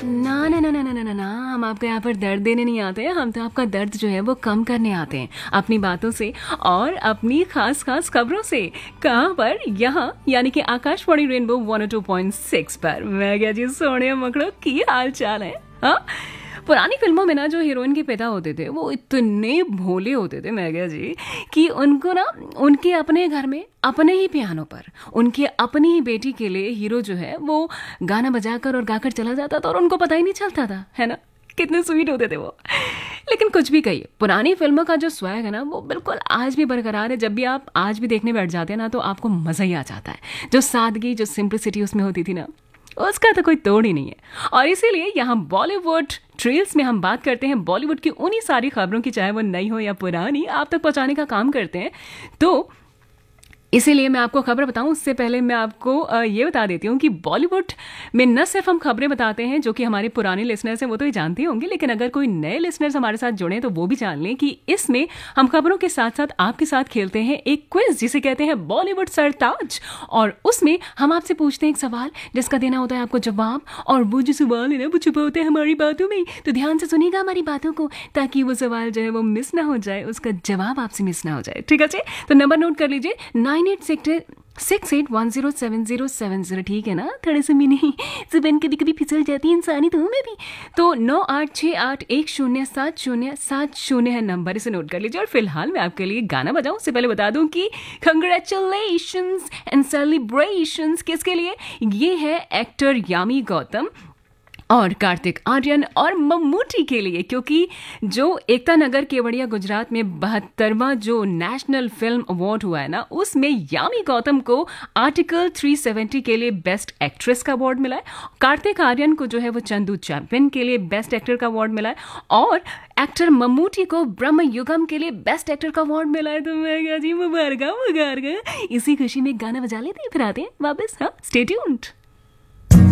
ना ना ना ना ना ना ना ना, हम आपको यहाँ पर दर्द देने नहीं आते हैं, हम तो आपका दर्द जो है वो कम करने आते हैं अपनी बातों से और अपनी खास खास खबरों से। कहाँ पर? यहाँ यानी कि आकाशवाणी रेनबो 102.6 पर। मैं क्या जी सोनिया मकड़ो की हाल चाल है? हाँ, पुरानी फिल्मों में ना जो हीरोइन के पिता होते थे वो इतने भोले होते थे मैगा जी कि उनको ना उनके अपने घर में अपने ही पियानो पर उनकी अपनी ही बेटी के लिए हीरो जो है वो गाना बजाकर और गाकर चला जाता था और उनको पता ही नहीं चलता था, है ना? कितने स्वीट होते थे वो। लेकिन कुछ भी कहिए, पुरानी फिल्मों का जो स्वैग है ना वो बिल्कुल आज भी बरकरार है। जब भी आप आज भी देखने बैठ जाते हैं ना तो आपको मज़ा ही आ जाता है। जो सादगी, जो सिंप्लिसिटी उसमें होती थी ना, उसका तो कोई तोड़ ही नहीं है। और इसीलिए यहाँ बॉलीवुड ट्रेल्स में हम बात करते हैं बॉलीवुड की उन्हीं सारी खबरों की, चाहे वो नई हो या पुरानी, आप तक पहुँचाने का काम करते हैं। तो इसीलिए मैं आपको खबर बताऊं उससे पहले मैं आपको ये बता देती हूँ कि बॉलीवुड में न सिर्फ हम खबरें बताते हैं जो कि हमारे पुराने लिसनर्स हैं वो तो ये जानते ही होंगे, लेकिन अगर कोई नए लिसनर्स हमारे साथ जुड़े तो वो भी जान लें कि इसमें हम खबरों के साथ साथ आपके साथ खेलते हैं एक क्विज जिसे कहते हैं बॉलीवुड सरताज। और उसमें हम आपसे पूछते हैं एक सवाल जिसका देना होता है आपको जवाब, और वो जो सवाल है ना वो छुपा होता है हमारी बातों में। तो ध्यान से सुनिएगा हमारी बातों को ताकि वो सवाल जो है वो मिस ना हो जाए, उसका जवाब आपसे मिस ना हो जाए। ठीक है? तो नंबर नोट कर लीजिए 9868107070। ठीक है ना? थोड़े से मिनी जुबान कभी कभी फिसल जाती है, इंसानी तो हूँ मैं भी। तो 9868107070 है नंबर, इसे नोट कर लीजिए। और फिलहाल मैं आपके लिए गाना बजाऊं उससे पहले बता दूं कि कंग्रेचुलेशंस एंड सेलिब्रेशंस किसके लिए? ये है एक्टर यामी गौतम और कार्तिक आर्यन और मम्मूटी के लिए, क्योंकि जो एकता नगर केवड़िया गुजरात में 72वां जो नेशनल फिल्म अवार्ड हुआ है ना उसमें यामी गौतम को आर्टिकल 370 के लिए बेस्ट एक्ट्रेस का अवार्ड मिला है। कार्तिक आर्यन को जो है वो चंदू चैंपियन के लिए बेस्ट एक्टर का अवार्ड मिला है और एक्टर मम्मूटी को ब्रह्म युगम के लिए बेस्ट एक्टर का अवार्ड मिला है। तो मैं क्या जी मुबारक। इसी खुशी में गाना बजा लेते हैं, फिर आते हैं वापस। हाँ, स्टे ट्यून्ड।